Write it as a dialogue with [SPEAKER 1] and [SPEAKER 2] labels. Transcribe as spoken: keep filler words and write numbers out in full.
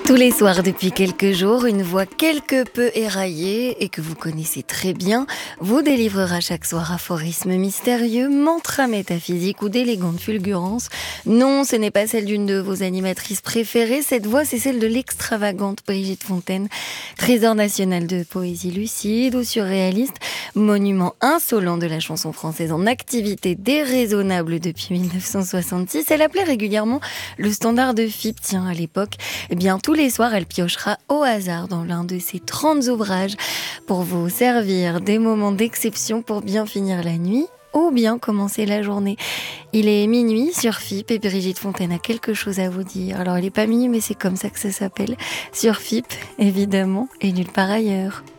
[SPEAKER 1] Tous les soirs depuis quelques jours, une voix quelque peu éraillée et que vous connaissez très bien vous délivrera chaque soir aphorismes mystérieux, mantras métaphysiques ou d'élégantes fulgurances. Non, ce n'est pas celle d'une de vos animatrices préférées. Cette voix, c'est celle de l'extravagante Brigitte Fontaine, trésor national de poésie lucide ou surréaliste, monument insolent de la chanson française en activité déraisonnable depuis mille neuf cent soixante-six. Elle appelait régulièrement le standard de F I P. Tiens, à l'époque, eh bien, tous les soirs, elle piochera au hasard dans l'un de ses trente ouvrages pour vous servir des moments d'exception pour bien finir la nuit ou bien commencer la journée. Il est minuit sur F I P et Brigitte Fontaine a quelque chose à vous dire. Alors, il n'est pas minuit, mais c'est comme ça que ça s'appelle. Sur F I P, évidemment, et nulle part ailleurs.